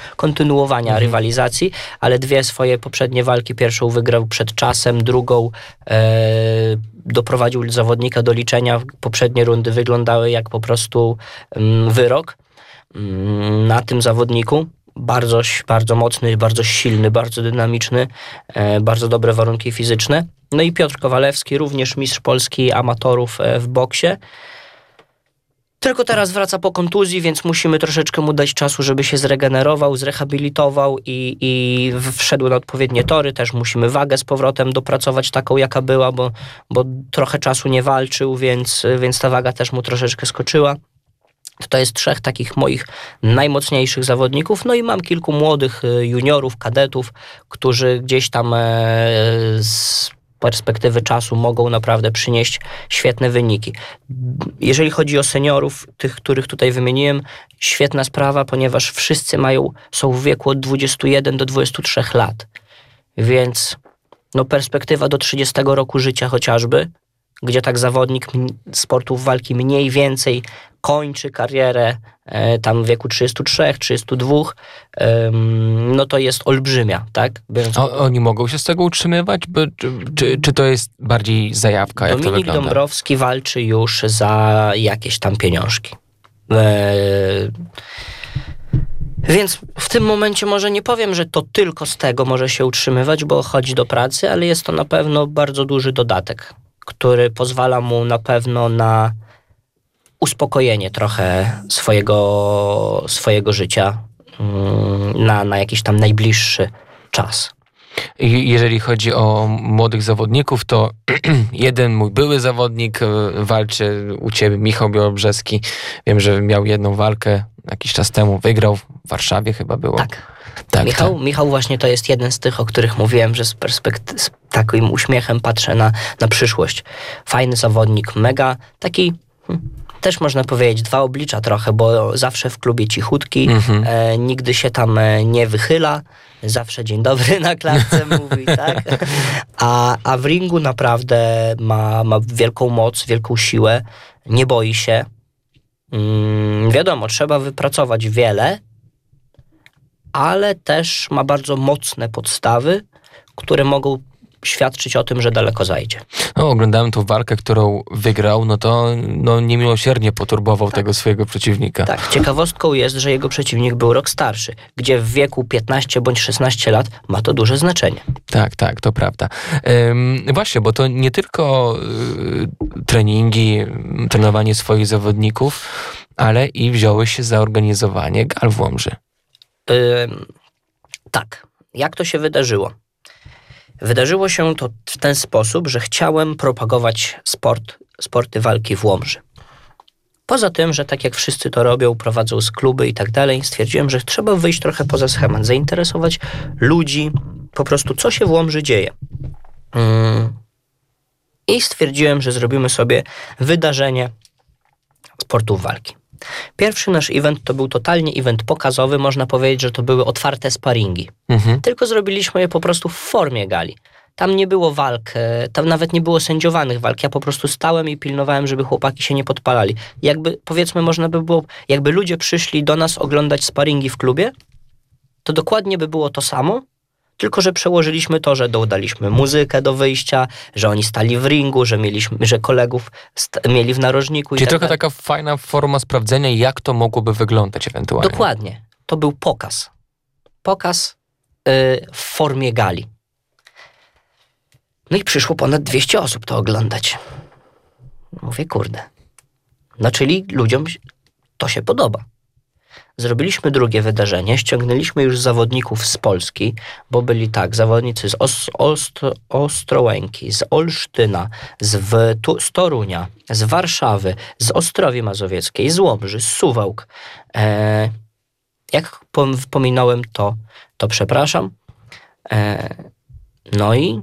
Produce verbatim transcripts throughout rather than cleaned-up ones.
kontynuowania mhm. rywalizacji, ale dwie swoje poprzednie walki, pierwszą wygrał przed czasem, drugą e, doprowadził zawodnika do liczenia. Poprzednie rundy wyglądały jak po prostu mm, wyrok mm, na tym zawodniku. Bardzo, bardzo mocny, bardzo silny, bardzo dynamiczny, e, bardzo dobre warunki fizyczne. No i Piotr Kowalewski, również mistrz Polski amatorów e, w boksie. Tylko teraz wraca po kontuzji, więc musimy troszeczkę mu dać czasu, żeby się zregenerował, zrehabilitował i, i wszedł na odpowiednie tory. Też musimy wagę z powrotem dopracować taką, jaka była, bo, bo trochę czasu nie walczył, więc, więc ta waga też mu troszeczkę skoczyła. To jest trzech takich moich najmocniejszych zawodników. No i mam kilku młodych juniorów, kadetów, którzy gdzieś tam z perspektywy czasu mogą naprawdę przynieść świetne wyniki. Jeżeli chodzi o seniorów, tych, których tutaj wymieniłem, świetna sprawa, ponieważ wszyscy mają, są w wieku od dwudziestu jeden do dwudziestu trzech lat. Więc no, perspektywa do trzydziestego roku życia chociażby, gdzie tak zawodnik sportów walki mniej więcej kończy karierę e, tam w wieku trzydziestu trzech, trzydziestu dwóch, e, no to jest olbrzymia, tak? Biorąc... O, oni mogą się z tego utrzymywać? By, czy, czy, czy to jest bardziej zajawka? Jak Dominik to wygląda? Dąbrowski walczy już za jakieś tam pieniążki. E, Więc w tym momencie może nie powiem, że to tylko z tego może się utrzymywać, bo chodzi do pracy, ale jest to na pewno bardzo duży dodatek, który pozwala mu na pewno na uspokojenie trochę swojego, swojego życia na, na jakiś tam najbliższy czas. I jeżeli chodzi o młodych zawodników, to jeden mój były zawodnik walczy u ciebie, Michał Białobrzeski. Wiem, że miał jedną walkę jakiś czas temu, wygrał w Warszawie chyba było. Tak. Tak, Michał, tak. Michał właśnie to jest jeden z tych, o których mówiłem, że z perspektywy, z takim uśmiechem patrzę na, na przyszłość. Fajny zawodnik, mega taki, hmm, też można powiedzieć, dwa oblicza trochę, bo zawsze w klubie cichutki, Mhm. e, nigdy się tam e, nie wychyla, zawsze dzień dobry na klatce mówi, tak? A, a w ringu naprawdę ma, ma wielką moc, wielką siłę, nie boi się. Mm, wiadomo, trzeba wypracować wiele, ale też ma bardzo mocne podstawy, które mogą świadczyć o tym, że daleko zajdzie. No, oglądałem tą walkę, którą wygrał, no to no, niemiłosiernie poturbował tak. tego swojego przeciwnika. Tak, ciekawostką jest, że jego przeciwnik był rok starszy, gdzie w wieku piętnaście bądź szesnaście lat ma to duże znaczenie. Tak, tak, to prawda. Ym, właśnie, bo to nie tylko y, treningi, trenowanie swoich zawodników, ale i wziąłeś się za organizowanie gal w Łomży. Ym, tak. Jak to się wydarzyło? Wydarzyło się to w ten sposób, że chciałem propagować sport, sporty walki w Łomży. Poza tym, że tak jak wszyscy to robią, prowadzą z kluby i tak dalej, stwierdziłem, że trzeba wyjść trochę poza schemat, zainteresować ludzi, po prostu co się w Łomży dzieje. Ym, I stwierdziłem, że zrobimy sobie wydarzenie sportów walki. Pierwszy nasz event to był totalnie event pokazowy, można powiedzieć, że to były otwarte sparingi. Mhm. Tylko zrobiliśmy je po prostu w formie gali. Tam nie było walk, tam nawet nie było sędziowanych walk, ja po prostu stałem i pilnowałem, żeby chłopaki się nie podpalali. Jakby, powiedzmy, można by było, jakby ludzie przyszli do nas oglądać sparingi w klubie, to dokładnie by było to samo, tylko że przełożyliśmy to, że dodaliśmy muzykę do wyjścia, że oni stali w ringu, że mieliśmy, że kolegów st- mieli w narożniku. Czyli i tak trochę dalej. taka fajna forma sprawdzenia, jak to mogłoby wyglądać ewentualnie. Dokładnie. To był pokaz. Pokaz yy, w formie gali. No i przyszło ponad dwieście osób to oglądać. Mówię, kurde. No czyli ludziom to się podoba. Zrobiliśmy drugie wydarzenie, ściągnęliśmy już zawodników z Polski, bo byli tak, zawodnicy z Os- Ost- Ostrołęki, z Olsztyna, z, w- tu- z Torunia, z Warszawy, z Ostrowi Mazowieckiej, z Łomży, z Suwałk. E, jak pom- pominąłem to, to przepraszam. E, no i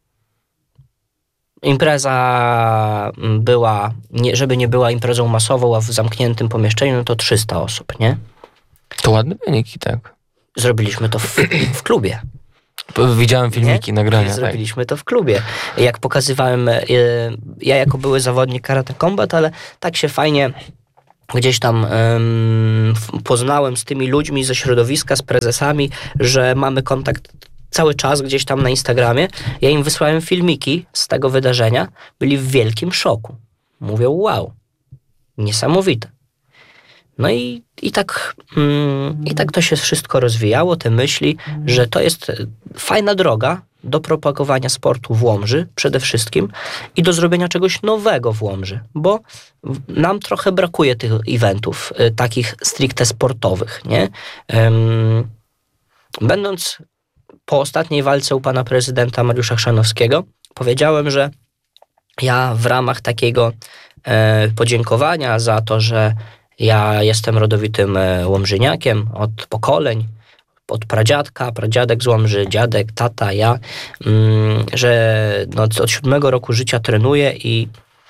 impreza była, nie, żeby nie była imprezą masową, a w zamkniętym pomieszczeniu, no to trzysta osób, nie? To ładne wyniki, tak. Zrobiliśmy to w, w klubie. Widziałem filmiki, nie? nagrania. Zrobiliśmy tak. to w klubie. Jak pokazywałem, ja jako były zawodnik Karate Combat, ale tak się fajnie gdzieś tam ym, poznałem z tymi ludźmi ze środowiska, z prezesami, że mamy kontakt cały czas gdzieś tam na Instagramie. Ja im wysłałem filmiki z tego wydarzenia. Byli w wielkim szoku. Mówią, wow, niesamowite. No i, i, tak, mm, i tak to się wszystko rozwijało, te myśli, że to jest fajna droga do propagowania sportu w Łomży przede wszystkim i do zrobienia czegoś nowego w Łomży, bo nam trochę brakuje tych eventów y, takich stricte sportowych, nie? Ym, będąc po ostatniej walce u pana prezydenta Mariusza Chrzanowskiego, powiedziałem, że ja w ramach takiego e, podziękowania za to, że ja jestem rodowitym e, łomżyniakiem od pokoleń, od pradziadka, pradziadek z Łomży, dziadek, tata, ja, mm, że no, od siódmego roku życia trenuję i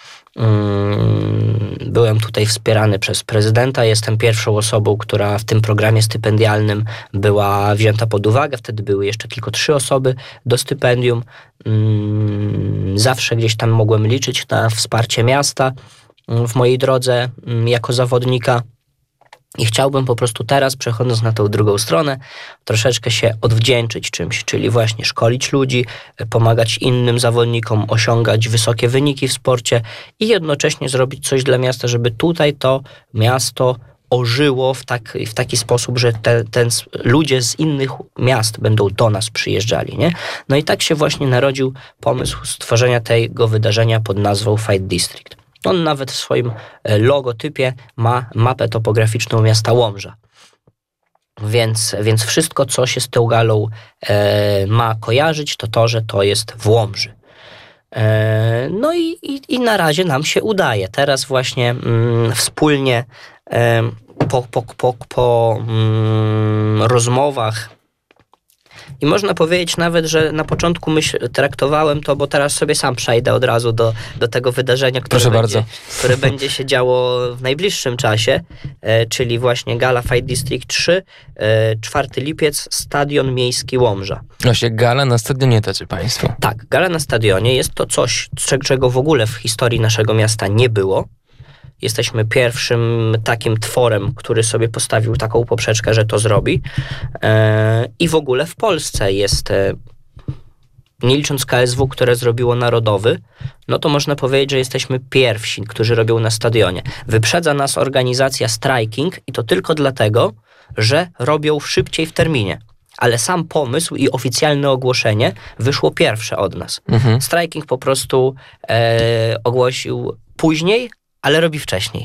mm, byłem tutaj wspierany przez prezydenta. Jestem pierwszą osobą, która w tym programie stypendialnym była wzięta pod uwagę. Wtedy były jeszcze tylko trzy osoby do stypendium. Mm, zawsze gdzieś tam mogłem liczyć na wsparcie miasta w mojej drodze mm, jako zawodnika. I chciałbym po prostu teraz, przechodząc na tą drugą stronę, troszeczkę się odwdzięczyć czymś, czyli właśnie szkolić ludzi, pomagać innym zawodnikom, osiągać wysokie wyniki w sporcie i jednocześnie zrobić coś dla miasta, żeby tutaj to miasto ożyło w, tak, w taki sposób, że te, ten, ludzie z innych miast będą do nas przyjeżdżali, nie? No i tak się właśnie narodził pomysł stworzenia tego wydarzenia pod nazwą Fight District. On nawet w swoim logotypie ma mapę topograficzną miasta Łomża. Więc, więc wszystko, co się z tą galą e, ma kojarzyć, to to, że to jest w Łomży. E, no i, i, i na razie nam się udaje. Teraz właśnie mm, wspólnie e, po, po, po, po mm, rozmowach i można powiedzieć nawet, że na początku myśl, traktowałem to, bo teraz sobie sam przejdę od razu do, do tego wydarzenia, które, Proszę będzie, bardzo. które będzie się działo w najbliższym czasie, e, czyli właśnie Gala Fight District trzy, e, czwarty lipiec, Stadion Miejski Łomża. Właśnie gala na stadionie, tacy państwo. Tak, gala na stadionie jest to coś, czego w ogóle w historii naszego miasta nie było. Jesteśmy pierwszym takim tworem, który sobie postawił taką poprzeczkę, że to zrobi. E, I w ogóle w Polsce jest, e, nie licząc K S W, które zrobiło Narodowy, no to można powiedzieć, że jesteśmy pierwsi, którzy robią na stadionie. Wyprzedza nas organizacja Striking i to tylko dlatego, że robią szybciej w terminie. Ale sam pomysł i oficjalne ogłoszenie wyszło pierwsze od nas. Mhm. Striking po prostu e, ogłosił później, ale robi wcześniej.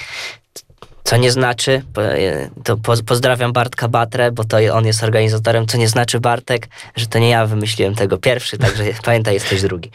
Co nie znaczy, to pozdrawiam Bartka Batrę, bo to on jest organizatorem, co nie znaczy, Bartek, że to nie ja wymyśliłem tego pierwszy, także pamiętaj, jesteś drugi.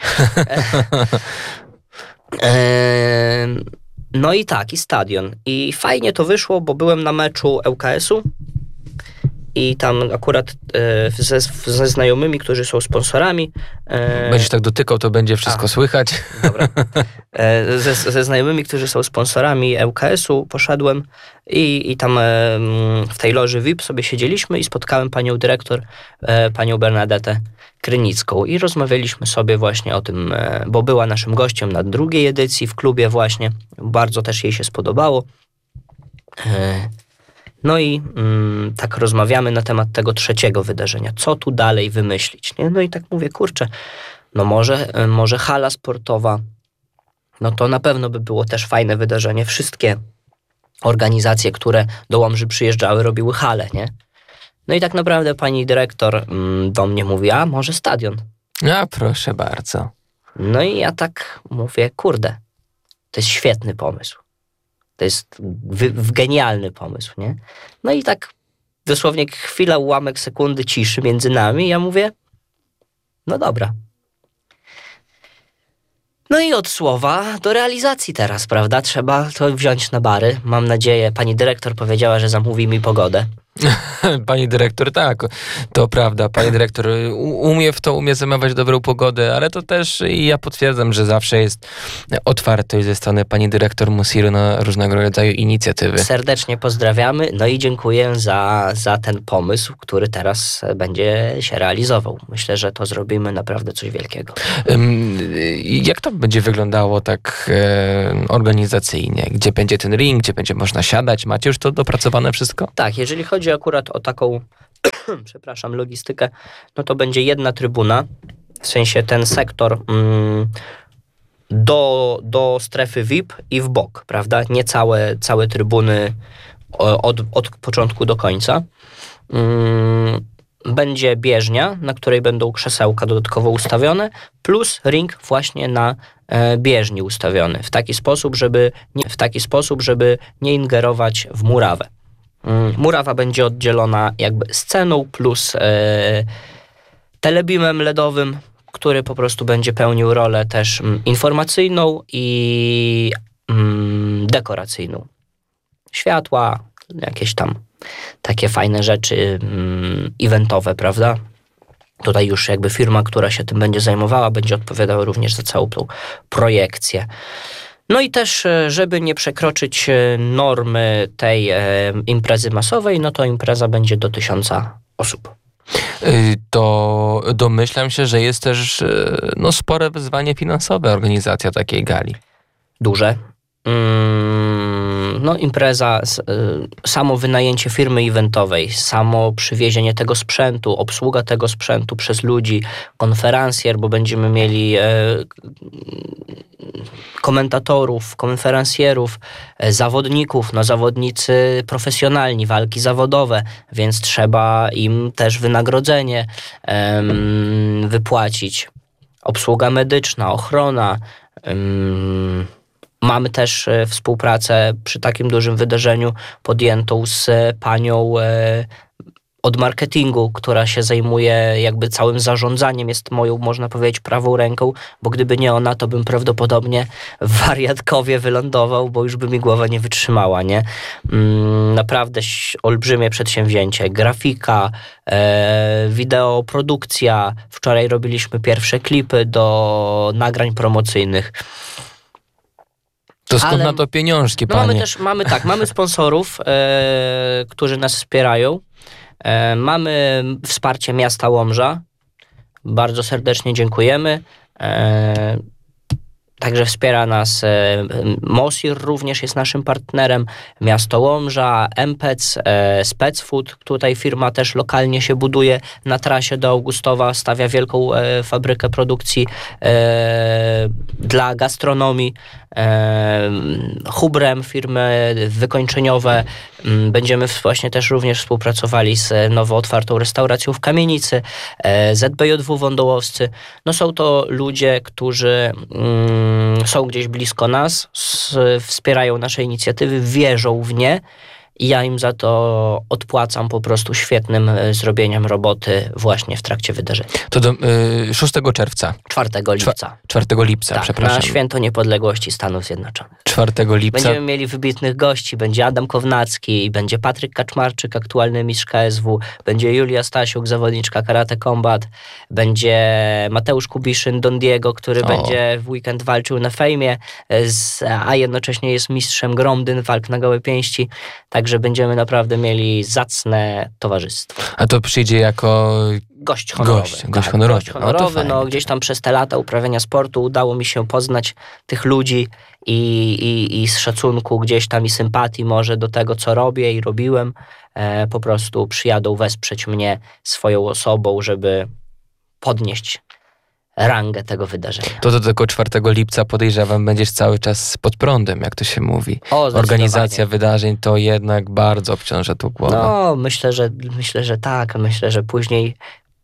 No i tak, i stadion. I fajnie to wyszło, bo byłem na meczu L K S-u i tam akurat e, ze, ze znajomymi, którzy są sponsorami. E, Będziesz tak dotykał, to będzie wszystko A. słychać. Dobra. E, ze, ze znajomymi, którzy są sponsorami L K S-u, poszedłem i, i tam e, w tej loży V I P sobie siedzieliśmy i spotkałem panią dyrektor, e, panią Bernadetę Krynicką i rozmawialiśmy sobie właśnie o tym, e, bo była naszym gościem na drugiej edycji w klubie właśnie. Bardzo też jej się spodobało. E, No i mm, tak rozmawiamy na temat tego trzeciego wydarzenia. Co tu dalej wymyślić? Nie? No i tak mówię, kurczę, no może, może hala sportowa, no to na pewno by było też fajne wydarzenie. Wszystkie organizacje, które do Łomży przyjeżdżały, robiły hale, nie? No i tak naprawdę pani dyrektor mm, do mnie mówi, a może stadion? A proszę bardzo. No i ja tak mówię, kurde, to jest świetny pomysł. To jest wy, genialny pomysł, nie? No i tak dosłownie chwila, ułamek sekundy ciszy między nami i ja mówię, no dobra. No i od słowa do realizacji teraz, prawda? Trzeba to wziąć na bary. Mam nadzieję, pani dyrektor powiedziała, że zamówi mi pogodę. Pani dyrektor, tak, to prawda. Pani dyrektor umie w to, umie zamawiać dobrą pogodę, ale to też i ja potwierdzam, że zawsze jest otwartość ze strony pani dyrektor Musiru na różnego rodzaju inicjatywy. Serdecznie pozdrawiamy, no i dziękuję za, za ten pomysł, który teraz będzie się realizował. Myślę, że to zrobimy naprawdę coś wielkiego. Jak to będzie wyglądało tak e, organizacyjnie? Gdzie będzie ten ring, gdzie będzie można siadać? Macie już to dopracowane wszystko? Tak, jeżeli chodzi akurat o taką, przepraszam, logistykę, no to będzie jedna trybuna, w sensie ten sektor mm, do, do strefy V I P i w bok, prawda? Nie całe, całe trybuny od, od początku do końca. Mm, będzie bieżnia, na której będą krzesełka dodatkowo ustawione, plus ring właśnie na e, bieżni ustawiony, w taki sposób, żeby nie, w taki sposób, żeby nie ingerować w murawę. Murawa będzie oddzielona jakby sceną plus e, telebimem ledowym, który po prostu będzie pełnił rolę też m, informacyjną i m, dekoracyjną. Światła, jakieś tam takie fajne rzeczy m, eventowe, prawda? Tutaj już jakby firma, która się tym będzie zajmowała, będzie odpowiadała również za całą tą projekcję. No i też, żeby nie przekroczyć normy tej e, imprezy masowej, no to impreza będzie do tysiąca osób. To domyślam się, że jest też no, spore wyzwanie finansowe organizacja takiej gali. Duże. No impreza, samo wynajęcie firmy eventowej, samo przywiezienie tego sprzętu, obsługa tego sprzętu przez ludzi, konferencjer, bo będziemy mieli e, komentatorów, konferencjerów, e, zawodników, no zawodnicy profesjonalni, walki zawodowe, więc trzeba im też wynagrodzenie e, wypłacić. Obsługa medyczna, ochrona, e, Mamy też e, współpracę przy takim dużym wydarzeniu podjętą z e, panią e, od marketingu, która się zajmuje jakby całym zarządzaniem, jest moją, można powiedzieć, prawą ręką, bo gdyby nie ona, to bym prawdopodobnie w wariatkowie wylądował, bo już by mi głowa nie wytrzymała, nie? Mm, naprawdę olbrzymie przedsięwzięcie. Grafika, e, wideo, produkcja. Wczoraj robiliśmy pierwsze klipy do nagrań promocyjnych. To skąd Ale, na to pieniążki, no panie? Mamy też, mamy tak, mamy sponsorów, e, którzy nas wspierają. E, mamy wsparcie miasta Łomża. Bardzo serdecznie dziękujemy. E, Także wspiera nas e, Mosir, również jest naszym partnerem, miasto Łomża, M P E C, e, Specfood. Tutaj firma też lokalnie się buduje na trasie do Augustowa, stawia wielką e, fabrykę produkcji e, dla gastronomii. E, Hubrem, firmy wykończeniowe. Będziemy właśnie też również współpracowali z nowo otwartą restauracją w Kamienicy, e, Z B J W Wądołowscy. No są to ludzie, którzy mm, są gdzieś blisko nas, s, wspierają nasze inicjatywy, wierzą w nie i ja im za to odpłacam po prostu świetnym y, zrobieniem roboty właśnie w trakcie wydarzenia. To do y, szóstego czerwca. czwartego lipca. czwartego lipca, tak, przepraszam. Na Święto Niepodległości Stanów Zjednoczonych. czwartego lipca. Będziemy mieli wybitnych gości. Będzie Adam Kownacki, będzie Patryk Kaczmarczyk, aktualny mistrz K S W, będzie Julia Stasiuk, zawodniczka Karate Combat, będzie Mateusz Kubiszyn, Don Diego, który o. będzie w weekend walczył na fejmie, z, a jednocześnie jest mistrzem Gromdyn, walk na gołe pięści. Także będziemy naprawdę mieli zacne towarzystwo. A to przyjdzie jako gość honorowy. Gość, gość tak, honorowy. Gość honorowy. No, no, gdzieś tam przez te lata uprawiania sportu udało mi się poznać tych ludzi i, i, i z szacunku gdzieś tam i sympatii może do tego, co robię i robiłem. E, po prostu przyjadą wesprzeć mnie swoją osobą, żeby podnieść rangę tego wydarzenia. To do tego czwartego lipca podejrzewam będziesz cały czas pod prądem, jak to się mówi. O, organizacja wydarzeń to jednak bardzo obciąża tu głowę. No, myślę, że myślę, że tak. Myślę, że później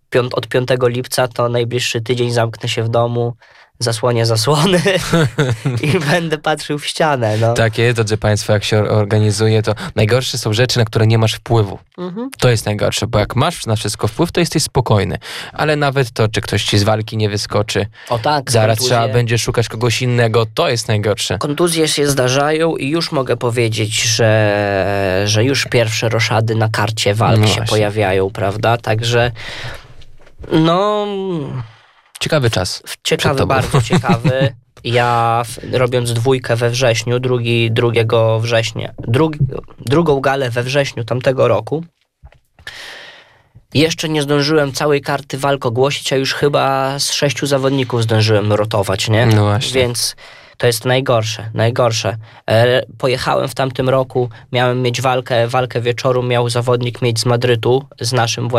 piąt, od piątego lipca to najbliższy tydzień zamknę się w domu, zasłonię zasłony i będę patrzył w ścianę. No. Takie, drodzy Państwo, jak się organizuje, to najgorsze są rzeczy, na które nie masz wpływu. Mhm. To jest najgorsze, bo jak masz na wszystko wpływ, to jesteś spokojny. Ale nawet to, czy ktoś ci z walki nie wyskoczy, O tak, zaraz kontuzje. trzeba będzie szukać kogoś innego, to jest najgorsze. Kontuzje się zdarzają i już mogę powiedzieć, że, że już pierwsze roszady na karcie walk No się właśnie. pojawiają, prawda? Także no Ciekawy czas. ciekawy, tobą. bardzo ciekawy. Ja w, robiąc dwójkę we wrześniu, drugi, drugiego września, drugi, drugą galę we wrześniu tamtego roku, jeszcze nie zdążyłem całej karty walk ogłosić, a już chyba z sześciu zawodników zdążyłem rotować, nie? No właśnie. Więc to jest najgorsze, najgorsze. E, pojechałem w tamtym roku, miałem mieć walkę, walkę wieczoru miał zawodnik mieć z Madrytu, z naszym